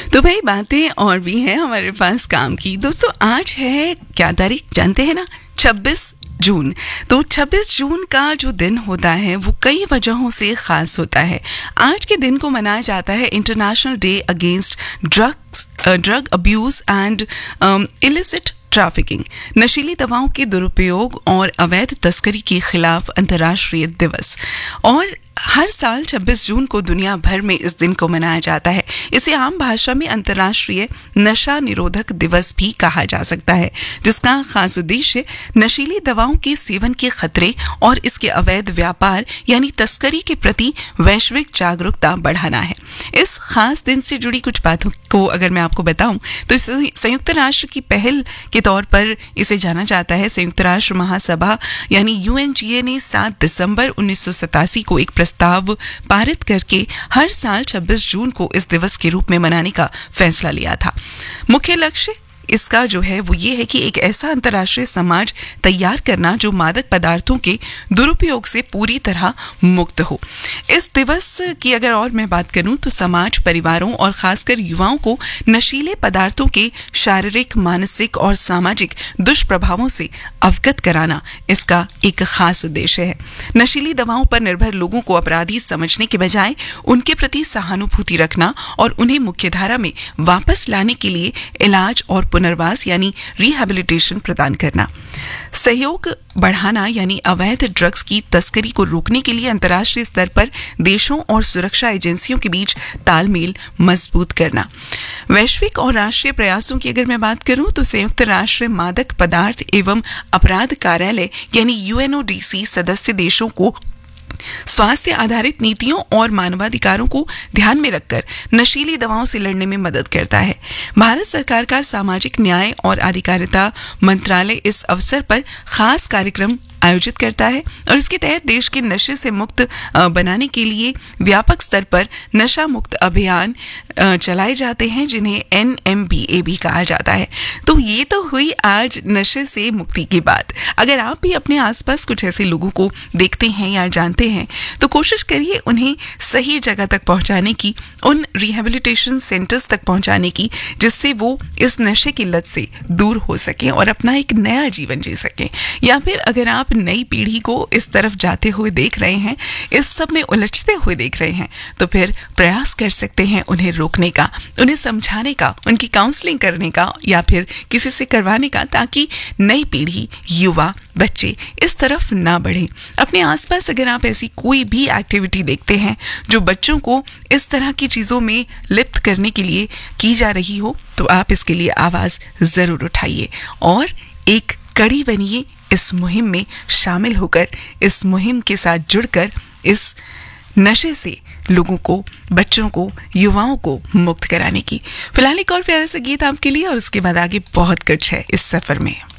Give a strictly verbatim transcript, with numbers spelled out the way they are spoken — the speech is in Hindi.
तो भाई बातें और भी हैं हमारे पास काम की। दोस्तों आज है क्या तारीख जानते हैं ना, छब्बीस जून। तो छब्बीस जून का जो दिन होता है वो कई वजहों से खास होता है। आज के दिन को मनाया जाता है international day against drugs drug abuse and illicit trafficking, नशीली दवाओं के दुरुपयोग और अवैध तस्करी के खिलाफ अंतर्राष्ट्रीय दिवस। और हर साल छब्बीस जून को दुनिया भर में इस दिन को मनाया जाता है। इसे आम भाषा में अंतर्राष्ट्रीय नशा निरोधक दिवस भी कहा जा सकता है, जिसका खास उद्देश्य नशीली दवाओं के सेवन के खतरे और इसके अवैध व्यापार यानी तस्करी के प्रति वैश्विक जागरूकता बढ़ाना है। इस खास दिन से जुड़ी कुछ बातों को अगर मैं आपको बताऊं तो संयुक्त राष्ट्र की पहल के तौर पर इसे जाना जाता है। संयुक्त राष्ट्र महासभा यानी यूएनजीए ने सात दिसंबर उन्नीस सौ सतासी को एक प्रस्ताव पारित करके हर साल छब्बीस जून को इस दिवस के रूप में मनाने का फैसला लिया था। मुख्य लक्ष्य इसका जो है वो ये है कि एक ऐसा अंतर्राष्ट्रीय समाज तैयार करना जो मादक पदार्थों के दुरुपयोग से पूरी तरह मुक्त हो। इस दिवस की अगर और मैं बात करूं तो समाज, परिवारों और खासकर युवाओं को नशीले पदार्थों के शारीरिक, मानसिक और सामाजिक दुष्प्रभावों से अवगत कराना इसका एक खास उद्देश्य है। नशीली दवाओं पर निर्भर लोगों को अपराधी समझने के बजाय उनके प्रति सहानुभूति रखना और उन्हें मुख्यधारा में वापस लाने के लिए इलाज और पुनर्वास यानी रिहैबिलिटेशन प्रदान करना। सहयोग बढ़ाना यानी अवैध ड्रग्स की तस्करी को रोकने के लिए अंतर्राष्ट्रीय स्तर पर देशों और सुरक्षा एजेंसियों के बीच तालमेल मजबूत करना। वैश्विक और राष्ट्रीय प्रयासों की अगर मैं बात करूं तो संयुक्त राष्ट्र मादक पदार्थ एवं अपराध कार्यालय यानी यूएनओडीसी सदस्य देशों को स्वास्थ्य आधारित नीतियों और मानवाधिकारों को ध्यान में रखकर नशीली दवाओं से लड़ने में मदद करता है। भारत सरकार का सामाजिक न्याय और अधिकारिता मंत्रालय इस अवसर पर खास कार्यक्रम आयोजित करता है और इसके तहत देश के नशे से मुक्त बनाने के लिए व्यापक स्तर पर नशा मुक्त अभियान चलाए जाते हैं, जिन्हें एन एम बी ए भी कहा जाता है। तो ये तो हुई आज नशे से मुक्ति की बात। अगर आप भी अपने आसपास कुछ ऐसे लोगों को देखते हैं या जानते हैं तो कोशिश करिए उन्हें सही जगह तक पहुंचाने की, उन रिहैबिलिटेशन सेंटर्स तक पहुंचाने की जिससे वो इस नशे की लत से दूर हो सकें और अपना एक नया जीवन जी सकें। या फिर अगर आप नई पीढ़ी को इस तरफ जाते हुए देख रहे हैं, इस सब में उलझते हुए देख रहे हैं, तो फिर प्रयास कर सकते हैं उन्हें रोकने का, उन्हें समझाने का, उनकी काउंसलिंग करने का या फिर किसी से करवाने का, ताकि नई पीढ़ी, युवा, बच्चे इस तरफ ना बढ़े। अपने आसपास अगर आप ऐसी कोई भी एक्टिविटी देखते हैं जो बच्चों को इस तरह की चीजों में लिप्त करने के लिए की जा रही हो तो आप इसके लिए आवाज जरूर उठाइए और एक कड़ी बनिए इस मुहिम में शामिल होकर, इस मुहिम के साथ जुड़कर इस नशे से लोगों को, बच्चों को, युवाओं को मुक्त कराने की। फिलहाल एक और प्यारा सा गीत आपके लिए और उसके बाद आगे बहुत कुछ है इस सफर में।